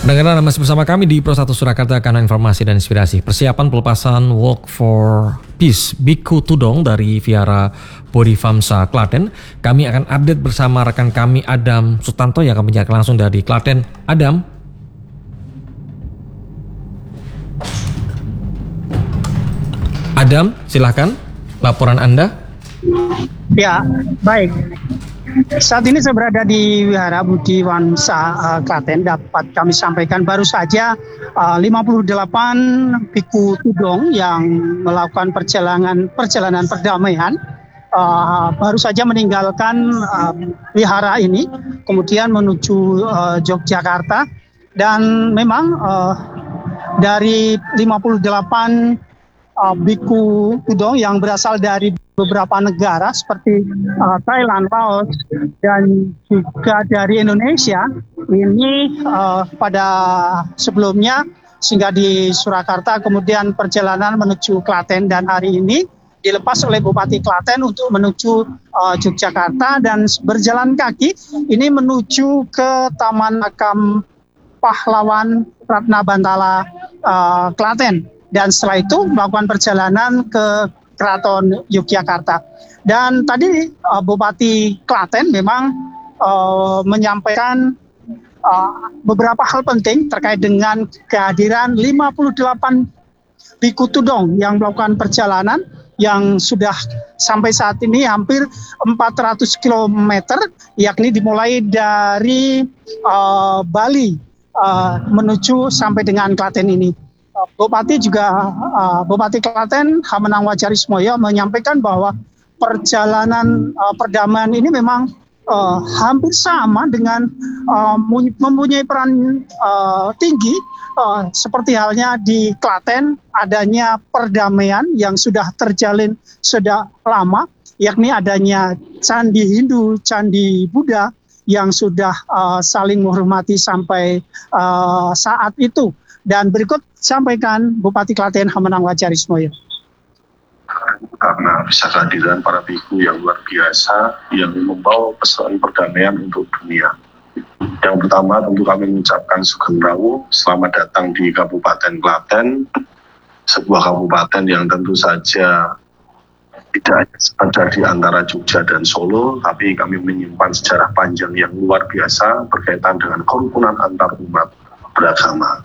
Pendengar masih bersama kami di Pro 1 Surakarta karena informasi dan inspirasi. Persiapan pelepasan Walk for Peace Biku Tudong dari Vihara Bodhivamsa Klaten. Kami akan update bersama rekan kami Adam Sutanto yang akan menjaga langsung dari Klaten. Adam. Adam, silahkan laporan Anda. Ya, baik. Saat ini saya berada di Vihara Bodhivamsa Klaten. Dapat kami sampaikan baru saja 58 biku tudong yang melakukan perjalanan perdamaian baru saja meninggalkan wihara ini, kemudian menuju Yogyakarta. Dan memang dari 58 biku tudong yang berasal dari beberapa negara seperti Thailand, Laos, dan juga dari Indonesia ini pada sebelumnya singgah di Surakarta, kemudian perjalanan menuju Klaten, dan hari ini dilepas oleh Bupati Klaten untuk menuju Yogyakarta dan berjalan kaki ini menuju ke Taman Makam Pahlawan Ratna Bantala Klaten, dan setelah itu melakukan perjalanan ke Keraton Yogyakarta. Dan tadi Bupati Klaten memang menyampaikan beberapa hal penting terkait dengan kehadiran 58 biku tudong yang melakukan perjalanan yang sudah sampai saat ini hampir 400 km, yakni dimulai dari Bali menuju sampai dengan Klaten ini. Bupati Klaten Hamenang Wajarismoyo menyampaikan bahwa perjalanan perdamaian ini memang hampir sama dengan mempunyai peran tinggi seperti halnya di Klaten adanya perdamaian yang sudah terjalin sudah lama, yakni adanya candi Hindu, candi Buddha yang sudah saling menghormati sampai saat itu. Dan berikut sampaikan Bupati Klaten Hamenang Wajarismoyo. Karena bisa kehadiran para biku yang luar biasa yang membawa pesan perdamaian untuk dunia. Yang pertama tentu kami mengucapkan sugeng rawu, selamat datang di Kabupaten Klaten, sebuah kabupaten yang tentu saja tidak ada di antara Jogja dan Solo, tapi kami menyimpan sejarah panjang yang luar biasa berkaitan dengan kerukunan antar umat beragama.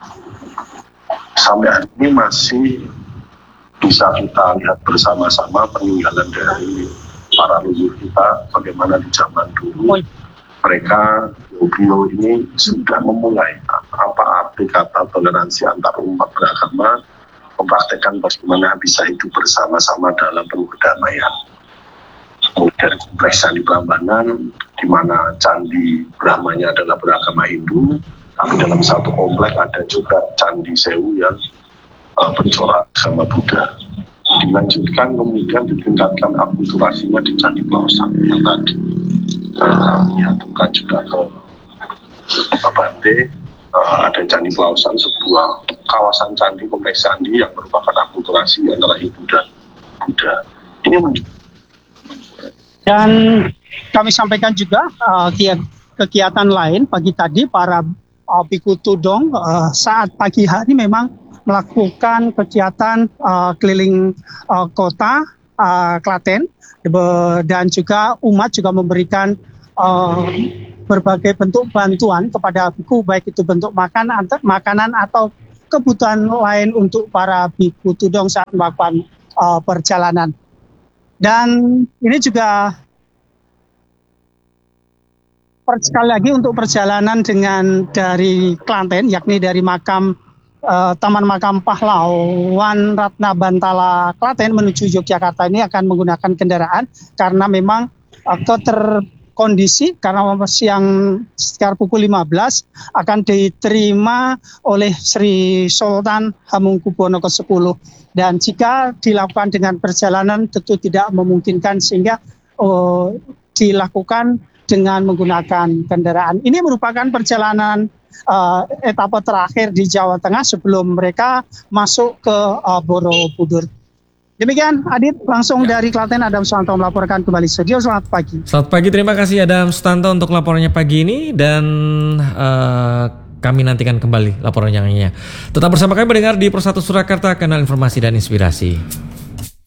Sampai hari ini masih bisa kita lihat bersama-sama peninggalan dari para leluhur kita, bagaimana di zaman dulu mereka, beliau ini sudah memulai apa arti kata toleransi antar umat beragama, mempraktekkan bagaimana bisa hidup bersama-sama dalam penuh kedamaian. Kemudian kompleks Candi Prambanan, di mana Candi Brahmanya adalah beragama Hindu, tapi dalam satu komplek ada juga Candi Sewu yang pencorak agama Buddha. Dilanjutkan kemudian ditingkatkan akulturasinya di Candi Plausan yang tadi menyatukan juga ke Bante. Ada Candi Plausan, sebuah kawasan candi, kompleks candi yang merupakan akulturasi antara Hindu dan Buddha. Ini dan kami sampaikan juga kegiatan lain pagi tadi para biku tudong saat pagi hari memang melakukan kegiatan keliling kota Klaten, dan juga umat juga memberikan berbagai bentuk bantuan kepada biku, baik itu bentuk makanan atau kebutuhan lain untuk para biku tudong saat melakukan perjalanan. Dan ini juga sekali lagi untuk perjalanan dengan dari Klaten, yakni dari Taman Makam Pahlawan Ratna Bantala Klaten menuju Yogyakarta ini akan menggunakan kendaraan karena memang kondisi karena siang sekitar pukul 15 akan diterima oleh Sri Sultan Hamengkubuwono ke-10, dan jika dilakukan dengan perjalanan tentu tidak memungkinkan sehingga dilakukan dengan menggunakan kendaraan. Ini merupakan perjalanan etapa terakhir di Jawa Tengah sebelum mereka masuk ke Borobudur. Demikian Adit, langsung dari Klaten, Adam Sutanto melaporkan kembali studio. Selamat pagi. Selamat pagi, terima kasih Adam Sutanto untuk laporannya pagi ini. Dan Kami nantikan kembali laporan yang lainnya. Tetap bersama kami mendengar di Persatu Surakarta, kanal informasi dan inspirasi.